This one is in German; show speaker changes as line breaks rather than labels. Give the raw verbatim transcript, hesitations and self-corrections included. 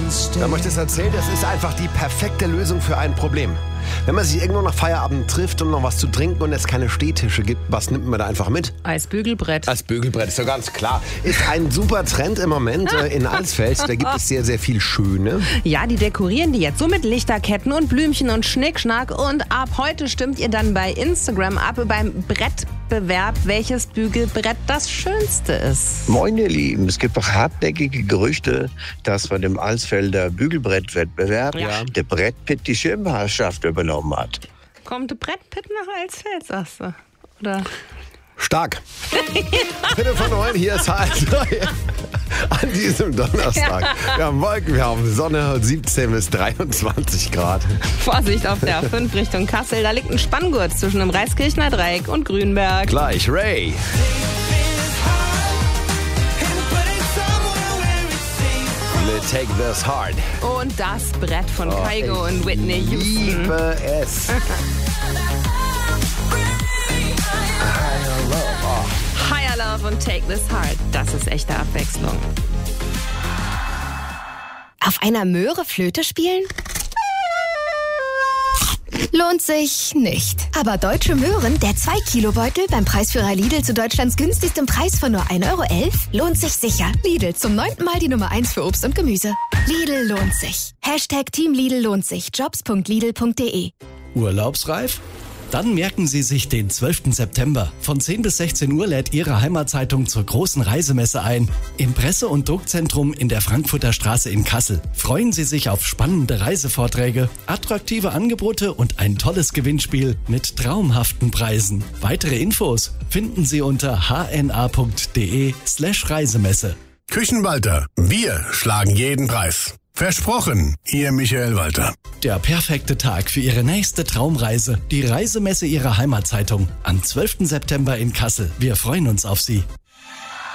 Da möchte ich es erzählen, das ist einfach die perfekte Lösung für ein Problem. Wenn man sich irgendwo nach Feierabend trifft und noch was zu trinken und es keine Stehtische gibt, was nimmt man da einfach mit?
Als Bügelbrett.
Als Bügelbrett, ist doch ganz klar. Ist ein super Trend im Moment äh, in Alsfeld. Da gibt es sehr, sehr viel Schöne.
Ja, die dekorieren die jetzt so mit Lichterketten und Blümchen und Schnickschnack. Und ab heute stimmt ihr dann bei Instagram ab beim Brettbewerb, welches Bügelbrett das schönste ist.
Moin ihr Lieben, es gibt doch hartnäckige Gerüchte, dass von dem Alsfelder Bügelbrettwettbewerb
Ja.
der Brett Pitt die Schirmherrschaft übernommen hat.
Kommt der Brett Pitt nach Alsfeld, sagst du? Oder?
Stark. Bitte von neun, hier ist halt an diesem Donnerstag. Wir haben Wolken, wir haben Sonne, siebzehn bis dreiundzwanzig Grad.
Vorsicht auf der A fünf Richtung Kassel, da liegt ein Spanngurt zwischen dem Reiskirchner Dreieck und Grünberg.
Gleich Ray. Take This Hard.
Und das Brett von
Oh,
Kygo und Whitney
Ich
Houston.
liebe es.
Higher Love und Take This Hard. Das ist echte Abwechslung.
Auf einer Möhre Flöte spielen? Lohnt sich nicht. Aber Deutsche Möhren, der zwei Kilo Beutel beim Preisführer Lidl zu Deutschlands günstigstem Preis von nur ein Euro elf, lohnt sich sicher. Lidl, zum neunten Mal die Nummer eins für Obst und Gemüse. Lidl lohnt sich. Hashtag Team Lidl lohnt sich. jobs punkt lidl punkt de.
Urlaubsreif? Dann merken Sie sich den zwölften September. Von zehn bis sechzehn Uhr lädt Ihre Heimatzeitung zur großen Reisemesse ein. Im Presse- und Druckzentrum in der Frankfurter Straße in Kassel. Freuen Sie sich auf spannende Reisevorträge, attraktive Angebote und ein tolles Gewinnspiel mit traumhaften Preisen. Weitere Infos finden Sie unter h n a punkt de slash Reisemesse.
Küchenwalter, wir schlagen jeden Preis. Versprochen, Ihr Michael Walter.
Der perfekte Tag für Ihre nächste Traumreise. Die Reisemesse Ihrer Heimatzeitung am zwölften September in Kassel. Wir freuen uns auf Sie.